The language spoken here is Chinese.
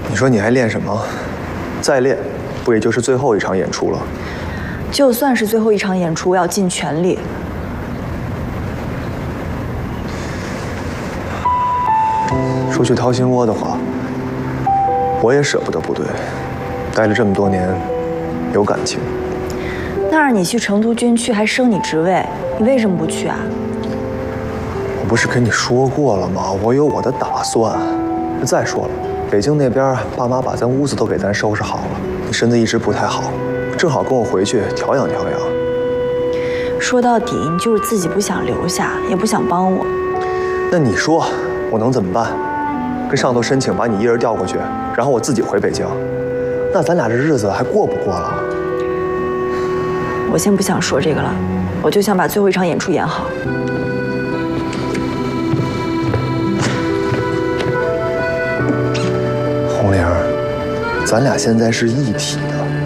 你说你还练什么？再练，不也就是最后一场演出了？ 就算是最后一场演出，我要尽全力。 说句掏心窝的话，我也舍不得部队，待了这么多年，有感情。 那让你去成都军区，还升你职位，你为什么不去啊？ 我不是跟你说过了吗？我有我的打算。再说了，北京那边爸妈把咱屋子都给咱收拾好了，你身子一直不太好，正好跟我回去调养调养。 说到底，你就是自己不想留下，也不想帮我。 那你说我能怎么办？跟上头申请把你一人调过去，然后我自己回北京，那咱俩这日子还过不过了？ 我先不想说这个了，我就想把最后一场演出演好。 红玲，咱俩现在是一体的。